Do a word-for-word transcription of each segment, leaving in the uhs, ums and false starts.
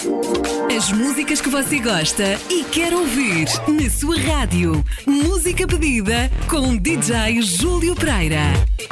As músicas que você gosta e quer ouvir na sua rádio. Música pedida com D J Júlio Pereira.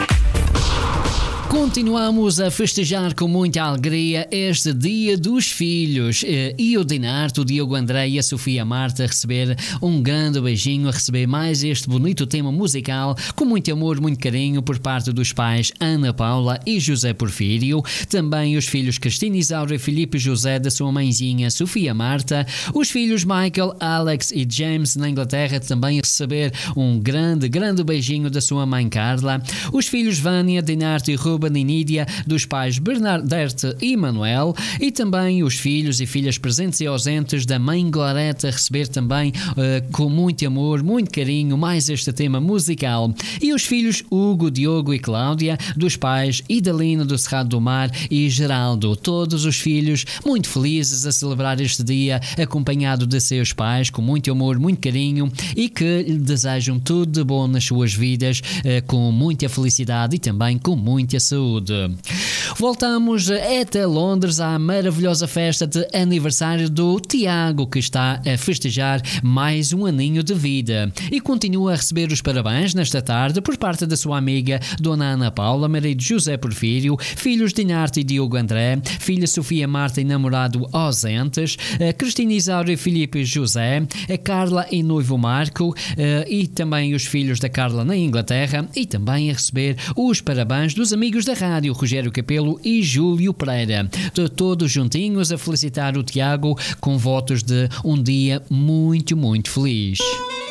Continuamos a festejar com muita alegria este Dia dos Filhos e o Dinarte, o Diogo André e a Sofia Marta receber um grande beijinho, a receber mais este bonito tema musical com muito amor, muito carinho por parte dos pais Ana Paula e José Porfírio, também os filhos Cristina Isaura e Filipe José da sua mãezinha Sofia Marta, os filhos Michael, Alex e James na Inglaterra também a receber um grande, grande beijinho da sua mãe Carla, os filhos Vânia, Dinarte e Ruben e Nídia dos pais Bernadette e Manuel e também os filhos e filhas presentes e ausentes da mãe Gloreta a receber também uh, com muito amor, muito carinho mais este tema musical e os filhos Hugo, Diogo e Cláudia dos pais Idalina do Cerrado do Mar e Geraldo, todos os filhos muito felizes a celebrar este dia acompanhado de seus pais com muito amor, muito carinho e que lhe desejam tudo de bom nas suas vidas uh, com muita felicidade e também com muita saúde. Voltamos até Londres à maravilhosa festa de aniversário do Tiago, que está a festejar mais um aninho de vida e continua a receber os parabéns nesta tarde por parte da sua amiga Dona Ana Paula, marido José Porfírio, filhos Dinarte e Diogo André, filha Sofia Marta e namorado ausentes, a Cristina Isaura e Filipe José, a Carla e noivo Marco e também os filhos da Carla na Inglaterra e também a receber os parabéns dos amigos da rádio, Rogério Capelo e Júlio Pereira. Todos juntinhos a felicitar o Tiago com votos de um dia muito, muito feliz.